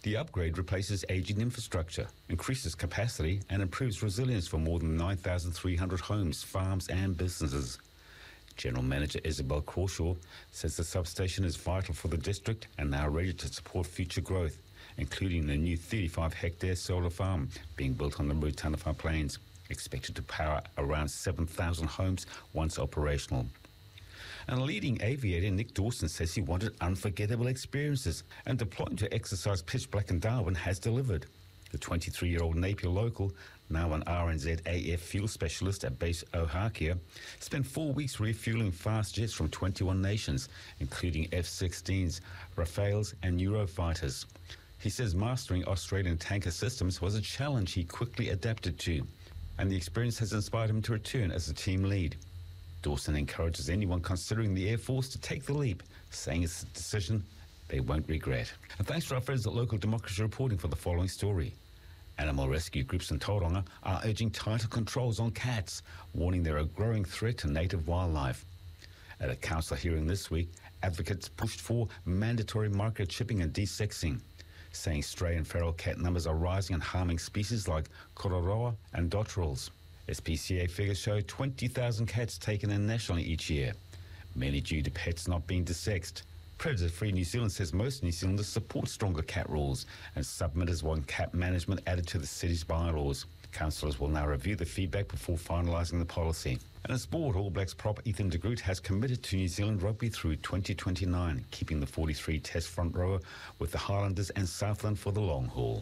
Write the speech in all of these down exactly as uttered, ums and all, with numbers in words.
The upgrade replaces aging infrastructure, increases capacity and improves resilience for more than nine thousand three hundred homes, farms and businesses. General Manager Isabel Crawshaw says the substation is vital for the district and now ready to support future growth, including the new thirty-five hectare solar farm being built on the Murutanafa Plains, expected to power around seven thousand homes once operational. And leading aviator Nick Dawson says he wanted unforgettable experiences, and deploying to exercise pitch black in Darwin has delivered. The twenty-three-year-old Napier local, now an R N Z A F fuel specialist at base Ohakia, spent four weeks refueling fast jets from twenty-one nations, including F sixteens, Rafales and Eurofighters. He says mastering Australian tanker systems was a challenge he quickly adapted to, and the experience has inspired him to return as a team lead. Dawson encourages anyone considering the Air Force to take the leap, saying it's a decision they won't regret. And thanks to our friends at Local Democracy reporting for the following story. Animal rescue groups in Tauranga are urging tighter controls on cats, warning they're a growing threat to native wildlife. At a council hearing this week, advocates pushed for mandatory microchipping and desexing, saying stray and feral cat numbers are rising and harming species like kororoa and dotterels. S P C A figures show twenty thousand cats taken in nationally each year, many due to pets not being desexed. Predator Free New Zealand says most New Zealanders support stronger cat rules, and submitters want cat management added to the city's bylaws. Councillors will now review the feedback before finalising the policy. And in sport, All Blacks prop Ethan de Groot has committed to New Zealand rugby through twenty twenty-nine, keeping the forty-three Test front rower with the Highlanders and Southland for the long haul.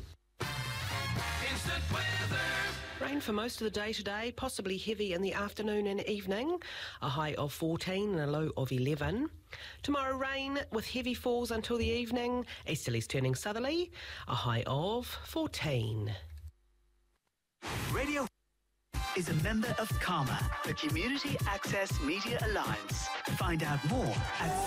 Instant weather. Rain for most of the day today, possibly heavy in the afternoon and evening. A high of fourteen and a low of eleven. Tomorrow rain with heavy falls until the evening. Easterlies turning southerly. A high of fourteen. Radio is a member of CAMA, the Community Access Media Alliance. Find out more at